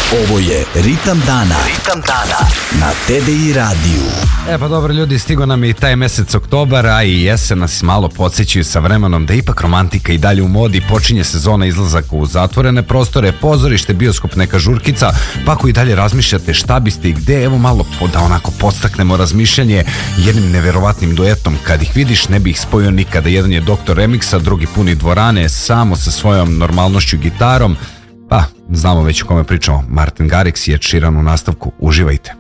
Ovo je Ritam dana. Ritam dana na TDI radiju. Pa dobro ljudi, stigo nam i taj mesec oktobar, a i jesen nas malo podsjećaju sa vremenom da ipak romantika i dalje u modi. Počinje sezona izlazaka u zatvorene prostore, pozorište, bioskop, neka žurkica. Pa ako i dalje razmišljate šta biste i gde, evo malo da onako podstaknemo razmišljanje jednim neverovatnim duetom. Kad ih vidiš ne bi ih spojio nikada. Jedan je Doktor Remiksa, drugi puni dvorane, samo sa svojom normalnošću i gitarom. Pa, znamo već o kome pričamo. Martin Garrix i Ed Sheeran u nastavku. Uživajte.